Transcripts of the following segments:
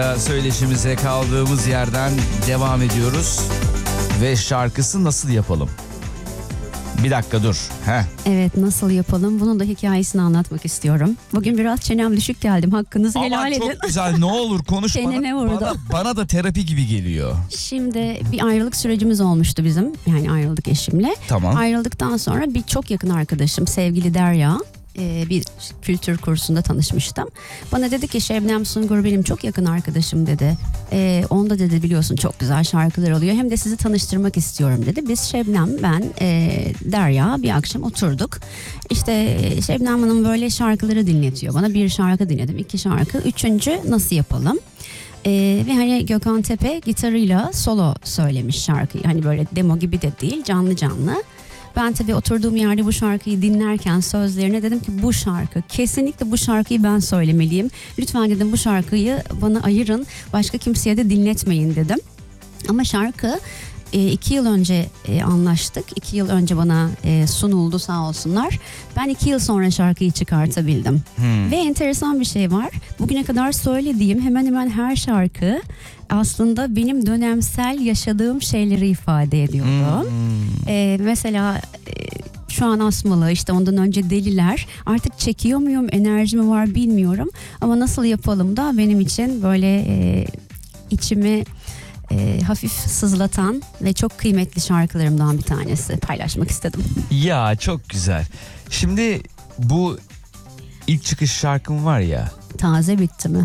Söyleşimize kaldığımız yerden devam ediyoruz. Ve şarkısı nasıl yapalım? Bir dakika dur. Evet, nasıl yapalım? Bunun da hikayesini anlatmak istiyorum. Bugün biraz çenem düşük geldim. Hakkınızı helal edin. Ama çok güzel, ne olur konuş. Bana da terapi gibi geliyor. Şimdi bir ayrılık sürecimiz olmuştu bizim. Yani ayrıldık eşimle. Tamam. Ayrıldıktan sonra bir çok yakın arkadaşım sevgili Derya, bir kültür kursunda tanışmıştım. Bana dedi ki Şebnem Sungur benim çok yakın arkadaşım dedi. Onda dedi biliyorsun çok güzel şarkılar oluyor. Hem de sizi tanıştırmak istiyorum dedi. Biz Şebnem, ben, Derya bir akşam oturduk. İşte Şebnem Hanım böyle şarkıları dinletiyor. Bana bir şarkı dinledim, 2 şarkı. 3. nasıl yapalım? Ve hani Gökhan Tepe gitarıyla solo söylemiş şarkıyı. Hani böyle demo gibi de değil, canlı canlı. Ben tabii oturduğum yerde bu şarkıyı dinlerken sözlerine dedim ki bu şarkı, kesinlikle bu şarkıyı ben söylemeliyim. Lütfen dedim bu şarkıyı bana ayırın, başka kimseye de dinletmeyin dedim. Ama şarkı 2 yıl önce anlaştık. 2 yıl önce bana sunuldu sağ olsunlar. Ben 2 yıl sonra şarkıyı çıkartabildim. Ve enteresan bir şey var. Bugüne kadar söylediğim hemen hemen her şarkı aslında benim dönemsel yaşadığım şeyleri ifade ediyordu. Mesela şu an asmalı, işte ondan önce deliler. Artık çekiyor muyum, enerji mi var bilmiyorum. Ama nasıl yapalım da benim için böyle içimi hafif sızlatan ve çok kıymetli şarkılarımdan bir tanesi, paylaşmak istedim. Ya çok güzel. Şimdi bu ilk çıkış şarkım var ya. Taze bitti mi?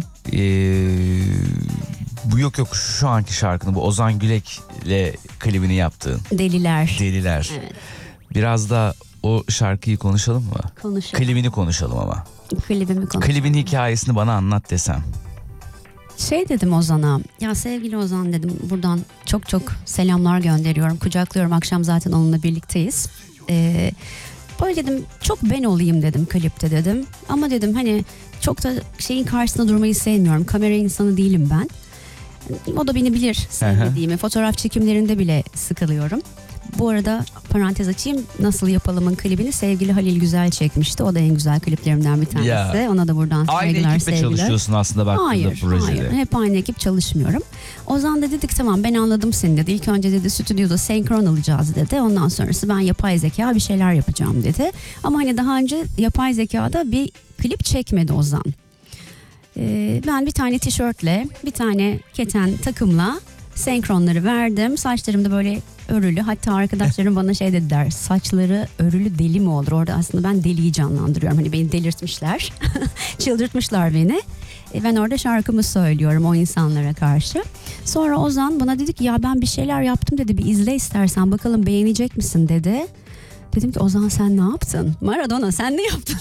Bu yok şu anki şarkının, bu Ozan Gülek'le klibini yaptığın. Deliler. Evet. Biraz da o şarkıyı konuşalım mı? Konuşalım. Klibini konuşalım ama. Klibimi konuşalım. Klibin hikayesini bana anlat desem. Dedim Ozan'a, ya sevgili Ozan dedim, buradan çok çok selamlar gönderiyorum, kucaklıyorum, akşam zaten onunla birlikteyiz. Böyle dedim çok ben olayım dedim klipte dedim. Ama dedim hani çok da şeyin karşısında durmayı sevmiyorum, kamera insanı değilim ben. O da beni bilir sevmediğimi, fotoğraf çekimlerinde bile sıkılıyorum. Bu arada parantez açayım, nasıl yapalımın klibini sevgili Halil Güzel çekmişti. O da en güzel kliplerimden bir tanesi. Ya. Ona da buradan saygılar, sevgiler. Aynı ekiple çalışıyorsun aslında baktığında projede. Hayır, hep aynı ekip çalışmıyorum. Ozan da dedik tamam ben anladım seni dedi. İlk önce dedi stüdyoda senkron alacağız dedi. Ondan sonrası ben yapay zeka bir şeyler yapacağım dedi. Ama hani daha önce yapay zekada bir klip çekmedi Ozan. Ben bir tane tişörtle, bir tane keten takımla senkronları verdim. Saçlarım da böyle örülü. Hatta arkadaşlarım bana dediler, saçları örülü deli mi olur? Orada aslında ben deliyi canlandırıyorum. Hani beni delirtmişler. Çıldırtmışlar beni. Ben orada şarkımı söylüyorum o insanlara karşı. Sonra Ozan bana dedi ki ya ben bir şeyler yaptım dedi. Bir izle istersen bakalım beğenecek misin dedi. Dedim ki Ozan sen ne yaptın? Maradona sen ne yaptın?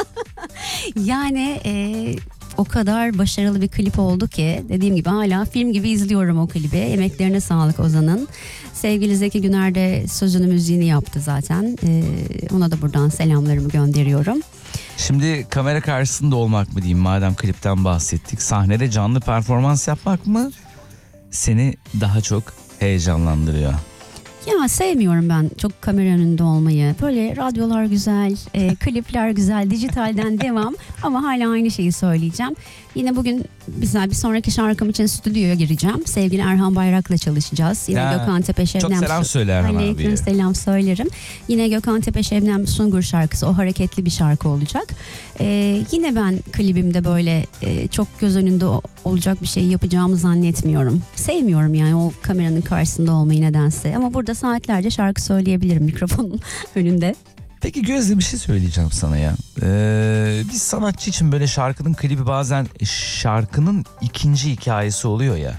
Yani o kadar başarılı bir klip oldu ki dediğim gibi hala film gibi izliyorum o klibi. Emeklerine sağlık Ozan'ın. Sevgili Zeki Güner de sözünü müziğini yaptı zaten. Ona da buradan selamlarımı gönderiyorum. Şimdi kamera karşısında olmak mı diyeyim, madem klipten bahsettik. Sahnede canlı performans yapmak mı seni daha çok heyecanlandırıyor? Ya sevmiyorum ben çok kamera önünde olmayı. Böyle radyolar güzel, klipler güzel, dijitalden devam. Ama hala aynı şeyi söyleyeceğim. Yine bugün bir sonraki şarkım için stüdyoya gireceğim. Sevgili Erhan Bayrak'la çalışacağız. Yine Gökhan Tepe Şebnem. Çok selam söyle Erhan abiye. Aleyküm selam söylerim. Yine Gökhan Tepe Şebnem Sungur şarkısı, o hareketli bir şarkı olacak. Yine ben klibimde böyle çok göz önünde olacak bir şey yapacağımı zannetmiyorum. Sevmiyorum yani o kameranın karşısında olmayı nedense. Ama burada saatlerce şarkı söyleyebilirim mikrofonun önünde. Peki Gözde, bir şey söyleyeceğim sana ya. Bir sanatçı için böyle şarkının klibi bazen şarkının ikinci hikayesi oluyor ya.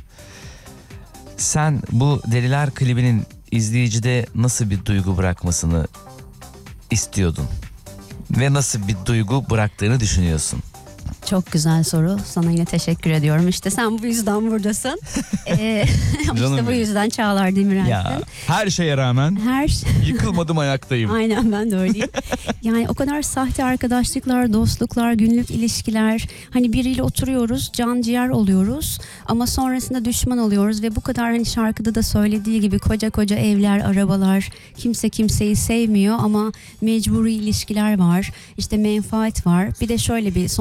Sen bu Deliler klibinin izleyicide nasıl bir duygu bırakmasını istiyordun? Ve nasıl bir duygu bıraktığını düşünüyorsun? Çok güzel soru. Sana yine teşekkür ediyorum. İşte sen bu yüzden buradasın. İşte bu yüzden Çağlar Demirel'sin. Ya, her şeye rağmen yıkılmadım, ayaktayım. Aynen, ben de öyleyim. Yani o kadar sahte arkadaşlıklar, dostluklar, günlük ilişkiler. Hani biriyle oturuyoruz, can ciğer oluyoruz. Ama sonrasında düşman oluyoruz. Ve bu kadar hani şarkıda da söylediği gibi koca koca evler, arabalar. Kimse kimseyi sevmiyor ama mecburi ilişkiler var. İşte menfaat var. Bir de şöyle bir son zamanlarda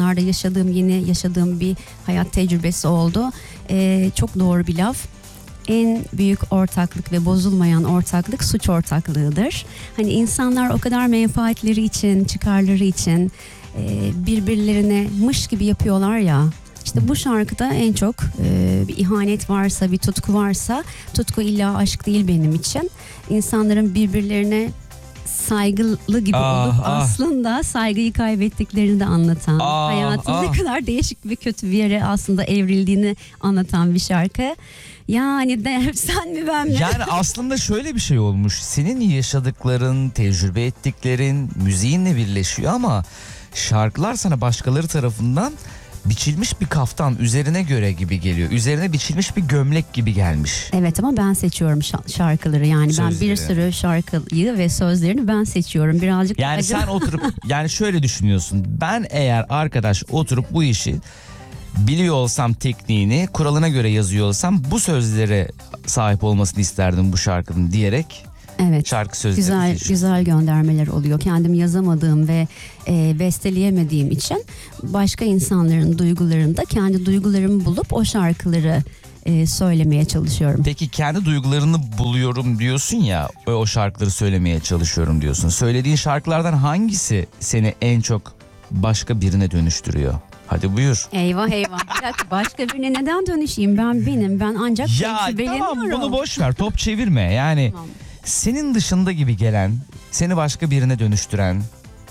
zamanlarda yeni yaşadığım bir hayat tecrübesi oldu. Çok doğru bir laf. En büyük ortaklık ve bozulmayan ortaklık suç ortaklığıdır. Hani insanlar o kadar menfaatleri için, çıkarları için birbirlerine mış gibi yapıyorlar ya. İşte bu şarkıda en çok bir ihanet varsa, bir tutku varsa, tutku illa aşk değil benim için. İnsanların birbirlerine saygılı gibi olup aslında saygıyı kaybettiklerini de anlatan, hayatın ne kadar değişik ve kötü bir yere aslında evrildiğini anlatan bir şarkı. Yani de sen mi ben mi? Yani aslında şöyle bir şey olmuş. Senin yaşadıkların, tecrübe ettiklerin müziğinle birleşiyor ama şarkılar sana başkaları tarafından biçilmiş bir kaftan üzerine göre gibi geliyor. Üzerine biçilmiş bir gömlek gibi gelmiş. Evet ama ben seçiyorum şarkıları. Yani Sözleri. ben bir sürü şarkıyı ve sözlerini ben seçiyorum. Birazcık Yani sen oturup yani şöyle düşünüyorsun. Ben eğer arkadaş oturup bu işi biliyor olsam, tekniğini kuralına göre yazıyor olsam bu sözlere sahip olmasını isterdim bu şarkının diyerek evet, şarkı sözleri güzel göndermeler oluyor. Kendim yazamadığım ve besteleyemediğim için başka insanların duygularını da kendi duygularımı bulup o şarkıları söylemeye çalışıyorum. Peki kendi duygularını buluyorum diyorsun ya, o şarkıları söylemeye çalışıyorum diyorsun. Söylediğin şarkılardan hangisi seni en çok başka birine dönüştürüyor? Hadi buyur. Eyvah. Bir dakika, başka birine neden dönüşeyim? Ben ancak Ya tamam, beğeniyorum. bunu boş ver, top çevirme. Yani Tamam. senin dışında gibi gelen, seni başka birine dönüştüren.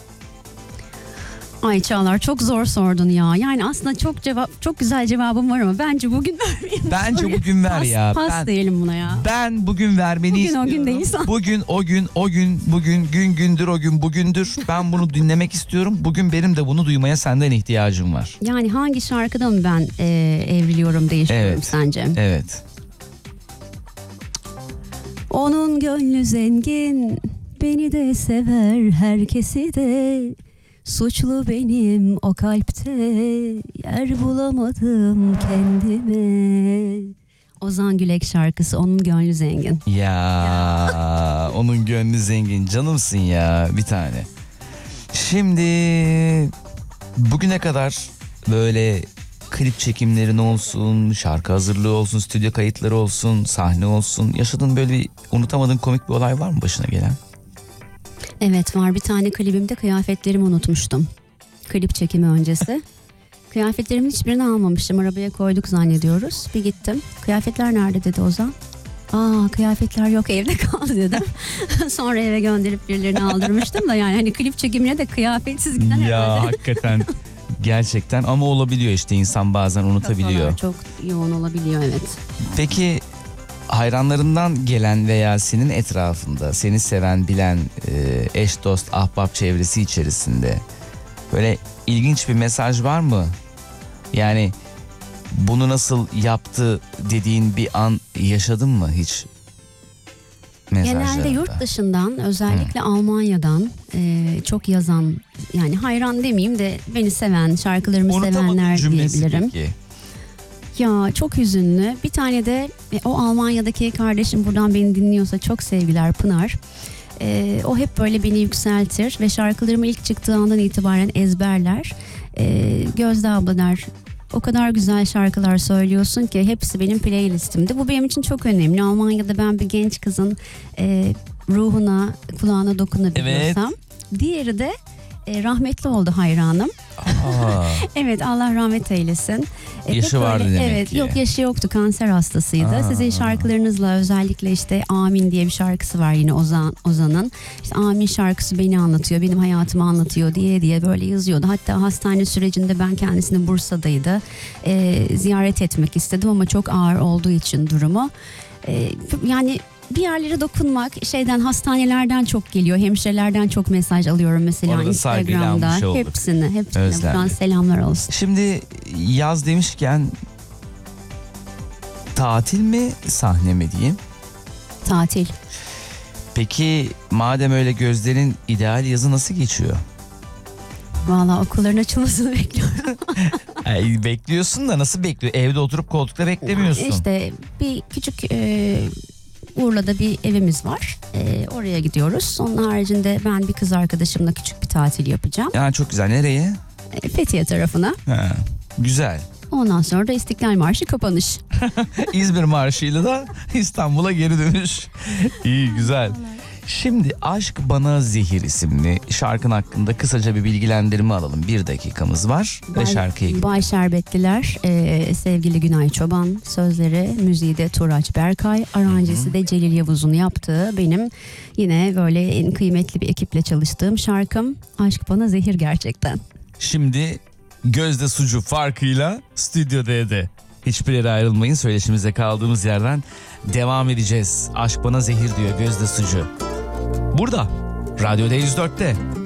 Ay Çağlar, çok zor sordun ya. Yani aslında çok güzel cevabım var ama bence bugün vermeyeyim. Bence bugün ver ya. Pas diyelim buna ya. Ben bugün vermeni Bugün istiyorum. o gün değil sanki. Bugün gün gündür o gün bugündür. Ben bunu dinlemek istiyorum. Bugün benim de bunu duymaya senden ihtiyacım var. Yani hangi şarkıda mı ben evriliyorum, değişiyorum Evet. sence? Evet. Onun gönlü zengin, beni de sever, herkesi de. Suçlu benim o kalpte, yer bulamadım kendime. Ozan Gülek şarkısı, onun gönlü zengin. Ya onun gönlü zengin, canımsın ya bir tane. Şimdi bugüne kadar böyle klip çekimlerin olsun, şarkı hazırlığı olsun, stüdyo kayıtları olsun, sahne olsun, yaşadığın böyle bir unutamadığın komik bir olay var mı başına gelen? Evet var, bir tane klibimde kıyafetlerimi unutmuştum. Klip çekimi öncesi. Kıyafetlerimin hiçbirini almamıştım. Arabaya koyduk zannediyoruz. Bir gittim. Kıyafetler nerede dedi Ozan. Kıyafetler yok, evde kaldı dedim. Sonra eve gönderip birilerini aldırmıştım da yani hani klip çekimine de kıyafetsiz giden Ya herhalde. hakikaten gerçekten, ama olabiliyor işte, insan bazen unutabiliyor. Çok yoğun olabiliyor, evet. Peki hayranlarından gelen veya senin etrafında seni seven, bilen eş, dost, ahbap çevresi içerisinde böyle ilginç bir mesaj var mı? Yani bunu nasıl yaptı dediğin bir an yaşadın mı hiç? Genelde yurt dışından, özellikle Almanya'dan çok yazan, yani hayran demeyeyim de beni seven, şarkılarımı sevenler diyebilirim. Peki. Ya çok hüzünlü. Bir tane de o Almanya'daki kardeşim buradan beni dinliyorsa çok sevgiler, Pınar. O hep böyle beni yükseltir ve şarkılarımı ilk çıktığı andan itibaren ezberler. Gözde abla der, o kadar güzel şarkılar söylüyorsun ki hepsi benim playlistimde. Bu benim için çok önemli. Almanya'da ben bir genç kızın ruhuna, kulağına dokunabiliyorsam. Evet. Diğeri de rahmetli oldu hayranım. Evet, Allah rahmet eylesin. Yaşı vardı demek evet, ki. Yok, yaşı yoktu, kanser hastasıydı. Sizin şarkılarınızla, özellikle işte Amin diye bir şarkısı var yine Ozan'ın. İşte Amin şarkısı beni anlatıyor, benim hayatımı anlatıyor diye böyle yazıyordu. Hatta hastane sürecinde ben kendisini, Bursa'daydı, ziyaret etmek istedim ama çok ağır olduğu için durumu. Yani bir yerlere dokunmak, hastanelerden çok geliyor, hemşirelerden çok mesaj alıyorum mesela. Orada Instagram'da. Hepsine buradan selamlar olsun. Şimdi yaz demişken, tatil mi sahne mi diyeyim? Tatil. Peki madem öyle, Gözde'nin ideal yazı nasıl geçiyor? Valla okulların açılmasını bekliyorum. Bekliyorsun da nasıl bekliyor? Evde oturup koltukta beklemiyorsun. İşte bir küçük Urla'da bir evimiz var. Oraya gidiyoruz. Onun haricinde ben bir kız arkadaşımla küçük bir tatil yapacağım. Yani çok güzel. Nereye? Fethiye tarafına. Ha, güzel. Ondan sonra da İstiklal Marşı kapanış. İzmir Marşı'yla da İstanbul'a geri dönüş. İyi, güzel. Şimdi Aşk Bana Zehir isimli şarkın hakkında kısaca bir bilgilendirme alalım. 1 dakikamız var ve şarkıya gidelim. Bay Şerbetliler, sevgili Günay Çoban, sözleri, müziği de Turaç Berkay, aranjesi de Celil Yavuz'un yaptığı, benim yine böyle en kıymetli bir ekiple çalıştığım şarkım. Aşk Bana Zehir gerçekten. Şimdi Gözde Sucu farkıyla Stüdyo D'de. Hiçbir yere ayrılmayın, söyleşimize kaldığımız yerden devam edeceğiz. Aşk Bana Zehir diyor Gözde Sucu. Burada, Radyo D104'te.